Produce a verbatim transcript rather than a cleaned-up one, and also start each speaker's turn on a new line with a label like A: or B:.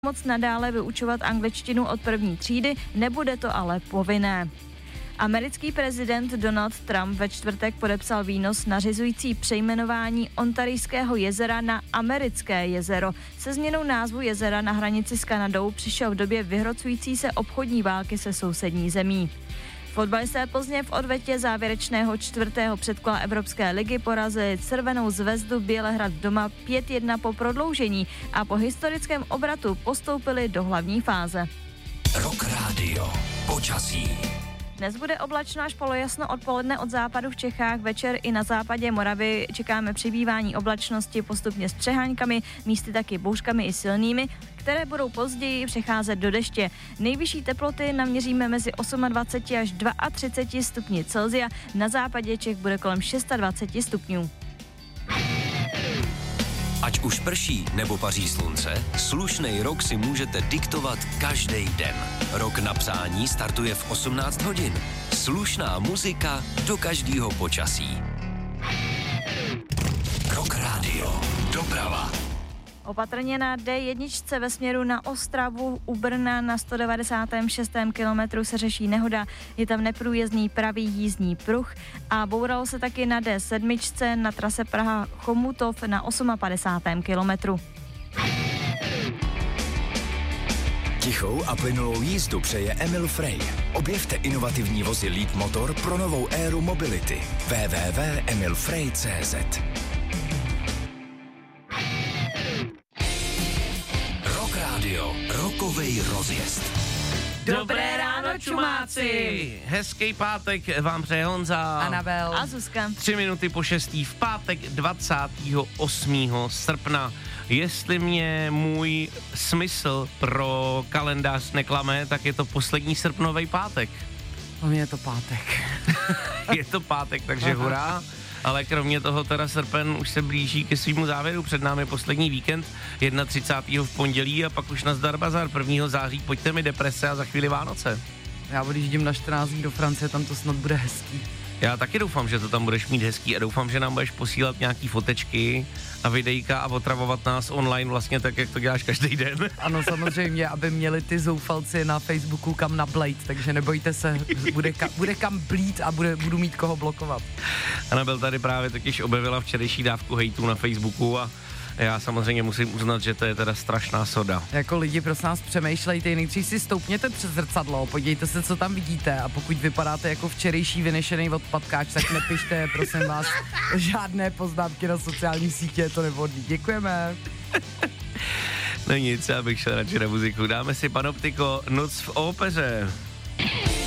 A: moc nadále vyučovat angličtinu od první třídy, nebude to ale povinné. Americký prezident Donald Trump ve čtvrtek podepsal výnos nařizující přejmenování Ontarijského jezera na Americké jezero. Se změnou názvu jezera na hranici s Kanadou přišel v době vyhrocující se obchodní války se sousední zemí. Fotbalisté Plzně v odvetě závěrečného čtvrtého předkola Evropské ligy porazili Crvenou zvezdu Bělehrad doma pět jedna po prodloužení a po historickém obratu postoupili do hlavní fáze.
B: Rock Radio. Počasí.
A: Dnes bude oblačno až polojasno odpoledne od západu v Čechách, večer i na západě Moravy čekáme přibývání oblačnosti postupně s přeháňkami, místy taky bouřkami i silnými, které budou později přecházet do deště. Nejvyšší teploty naměříme mezi dvacet osm až třicet dva stupni Celsia, na západě Čech bude kolem dvacet šest stupňů.
B: Ať už prší nebo paří slunce, slušnej rok si můžete diktovat každý den. Rok na přání startuje v osmnáct hodin. Slušná muzika do každého počasí. Rock Radio. Doprava.
A: Opatrně na D jedna ve směru na Ostravu, u Brna na sto devadesát šest kilometru se řeší nehoda, je tam neprůjezdný pravý jízdní pruh a bouralo se taky na D sedm na trase Praha-Chomutov na padesát osm kilometru.
C: Tichou a plynulou jízdu přeje Emil Frey. Objevte inovativní vozy Lead Motor pro novou éru mobility. w w w tečka emil frey tečka c z
B: Rock Radio. Rokovej rozjezd.
D: Dobré ráno, čumáci! Hezký pátek vám přeje Honza,
E: Anabel
A: a Zuzka.
D: Tři minuty po šestý v pátek dvacátého osmého srpna. Jestli mě můj smysl pro kalendář neklame, tak je to poslední srpnový pátek.
E: Po mně je to pátek.
D: Je to pátek, takže hurá. Ale kromě toho teda srpen už se blíží ke svýmu závěru. Před námi poslední víkend, třicátého prvního v pondělí a pak už nazdar bazar. prvního září pojďte mi deprese a za chvíli Vánoce.
E: Já odjíždím na čtrnáct dní do Francie, tam to snad bude hezký.
D: Já taky doufám, že to tam budeš mít hezký a doufám, že nám budeš posílat nějaký fotečky a videjka a otravovat nás online vlastně tak, jak to děláš každý den.
E: Ano, samozřejmě, aby měli ty zoufalci na Facebooku kam nablejt, takže nebojte se, bude, ka, bude kam blít a bude, budu mít koho blokovat.
D: Anabel tady právě totiž objevila včerejší dávku hejtů na Facebooku a já samozřejmě musím uznat, že to je teda strašná soda.
E: Jako lidi, prosím nás, přemýšlejte, nejdřív si stoupněte přes zrcadlo, podívejte se, co tam vidíte a pokud vypadáte jako včerejší vynešený odpadkáč, tak nepište, prosím vás, žádné poznámky na sociální sítě, to nevhodný. Děkujeme.
D: No nic, abych šel radši na muziku. Dáme si Panoptiko, Noc v ópeře.